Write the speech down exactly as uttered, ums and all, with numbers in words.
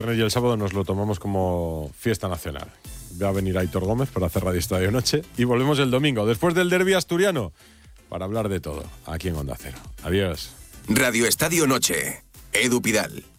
Y el sábado nos lo tomamos como fiesta nacional. Va a venir Aitor Gómez para hacer Radio Estadio Noche y volvemos el domingo, después del derbi asturiano, para hablar de todo, aquí en Onda Cero. Adiós. Radio Estadio Noche, Edu Pidal.